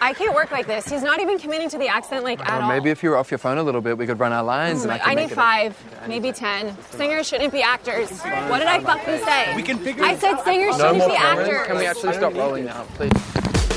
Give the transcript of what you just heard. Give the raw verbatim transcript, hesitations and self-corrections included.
I can't work like this. He's not even committing to the accent, like, at Or all. maybe if you were off your phone a little bit, we could run our lines. Oh, and I, I, could I make need it five, maybe ten. Singers shouldn't be actors. What did I fucking say? We can figure I said singers No shouldn't more be cameras. actors. Can we actually stop rolling now, please?